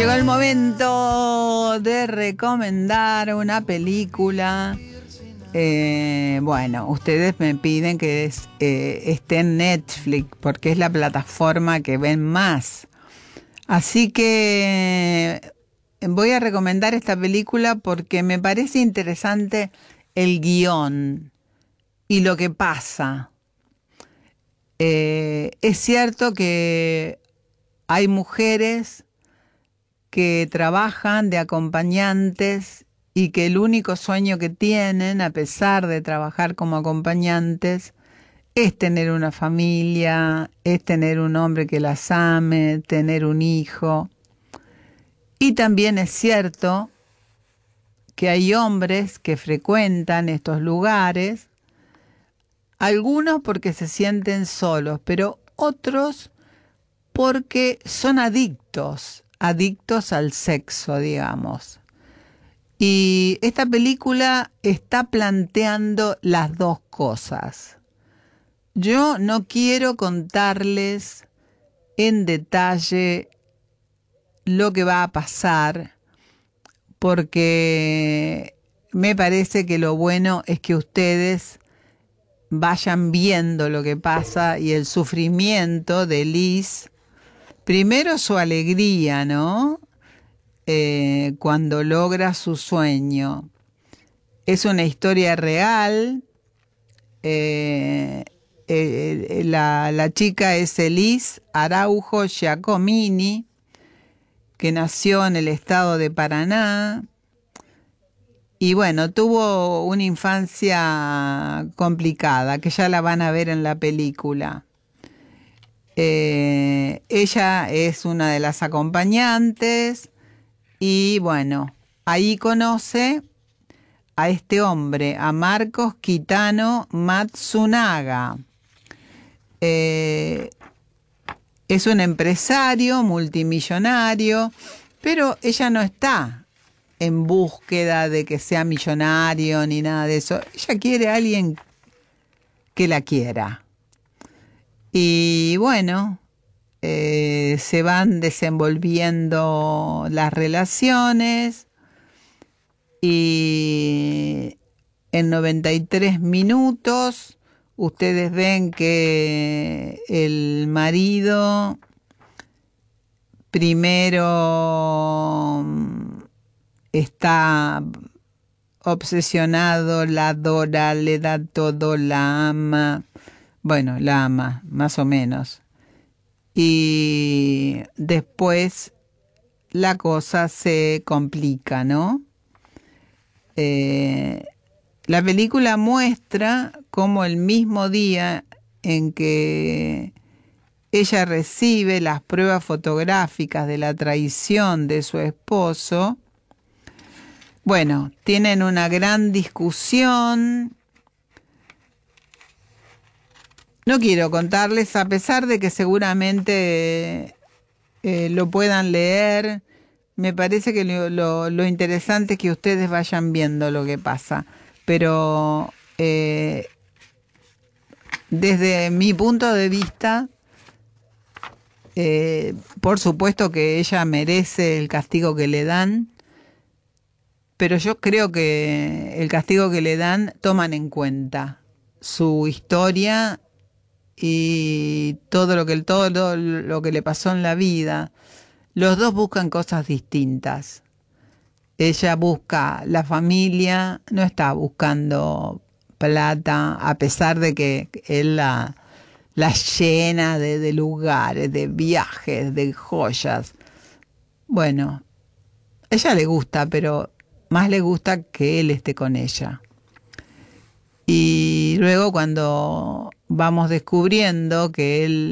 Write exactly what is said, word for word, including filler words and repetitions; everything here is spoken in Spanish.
Llegó el momento de recomendar una película. Eh, bueno, ustedes me piden que es, eh, esté en Netflix porque es la plataforma que ven más. Así que voy a recomendar esta película porque me parece interesante el guión y lo que pasa. Eh, es cierto que hay mujeres que trabajan de acompañantes y que el único sueño que tienen, a pesar de trabajar como acompañantes, es tener una familia, es tener un hombre que las ame, tener un hijo. Y también es cierto que hay hombres que frecuentan estos lugares, algunos porque se sienten solos, pero otros porque son adictos, adictos al sexo, digamos. Y esta película está planteando las dos cosas. Yo no quiero contarles en detalle lo que va a pasar, porque me parece que lo bueno es que ustedes vayan viendo lo que pasa y el sufrimiento de Liz. Primero su alegría, ¿no? Eh, cuando logra su sueño. Es una historia real. Eh, eh, la, la chica es Elis Araujo Giacomini, que nació en el estado de Paraná. Y bueno, tuvo una infancia complicada, que ya la van a ver en la película. Eh, ella es una de las acompañantes y bueno, ahí conoce a este hombre, a Marcos Kitano Matsunaga. Eh, es un empresario multimillonario, pero ella no está en búsqueda de que sea millonario ni nada de eso. Ella quiere a alguien que la quiera. Y bueno, eh, se van desenvolviendo las relaciones y en noventa y tres minutos ustedes ven que el marido primero está obsesionado, la adora, le da todo, la ama. Bueno, la ama, más o menos. Y después la cosa se complica, ¿no? Eh, la película muestra cómo el mismo día en que ella recibe las pruebas fotográficas de la traición de su esposo, bueno, tienen una gran discusión. No quiero contarles, a pesar de que seguramente eh, lo puedan leer. Me parece que lo, lo, lo interesante es que ustedes vayan viendo lo que pasa. Pero eh, desde mi punto de vista, eh, por supuesto que ella merece el castigo que le dan, pero yo creo que el castigo que le dan toman en cuenta su historia y todo lo que todo lo que le pasó en la vida. Los dos buscan cosas distintas. Ella busca la familia, no está buscando plata, a pesar de que él la, la llena de, de lugares, de viajes, de joyas. Bueno, a ella le gusta, pero más le gusta que él esté con ella. Y luego cuando vamos descubriendo que él